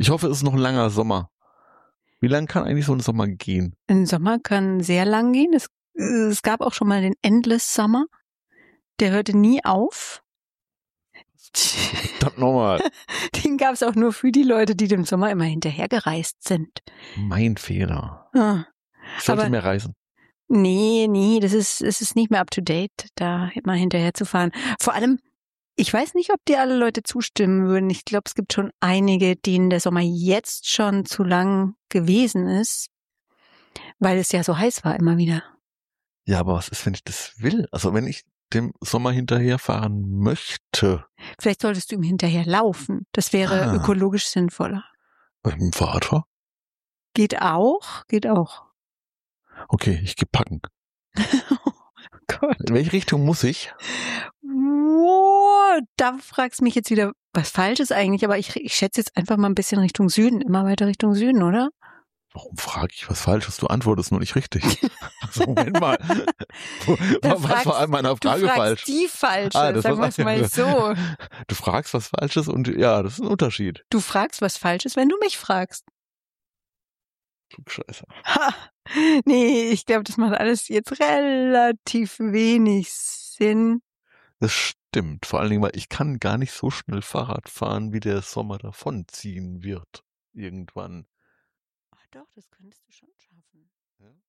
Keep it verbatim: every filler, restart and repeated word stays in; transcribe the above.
Ich hoffe, es ist noch ein langer Sommer. Wie lang kann eigentlich so ein Sommer gehen? Ein Sommer kann sehr lang gehen. Es, es gab auch schon mal den Endless Summer. Der hörte nie auf. Verdammt nochmal. Den gab es auch nur für die Leute, die dem Sommer immer hinterhergereist sind. Mein Fehler. Ah. Ich sollte Aber- mehr reisen. Nee, nee, das ist, es ist nicht mehr up to date, da immer hinterher zu fahren. Vor allem, ich weiß nicht, ob dir alle Leute zustimmen würden. Ich glaube, es gibt schon einige, denen der Sommer jetzt schon zu lang gewesen ist, weil es ja so heiß war immer wieder. Ja, aber was ist, wenn ich das will? Also wenn ich dem Sommer hinterherfahren möchte. Vielleicht solltest du ihm hinterher laufen. Das wäre Ah. ökologisch sinnvoller. Mit dem Fahrrad? Geht auch, geht auch. Okay, ich geh packen. Oh Gott. In welche Richtung muss ich? Oh, da fragst du mich jetzt wieder was Falsches eigentlich, aber ich, ich schätze jetzt einfach mal ein bisschen Richtung Süden, immer weiter Richtung Süden, oder? Warum frage ich was Falsches? Du antwortest nur nicht richtig. Also Moment mal. Wo- Da was fragst- war an meiner Du Frage fragst falsch? die falsche, Ah, das sagen wir war- es mal so. Du fragst was Falsches und ja, das ist ein Unterschied. Du fragst was Falsches, wenn du mich fragst. Klugscheißer. Ha. Nee, ich glaube, das macht alles jetzt relativ wenig Sinn. Das stimmt. Vor allen Dingen, weil ich kann gar nicht so schnell Fahrrad fahren, wie der Sommer davonziehen wird. Irgendwann. Ach doch, das könntest du schon schaffen. Ja?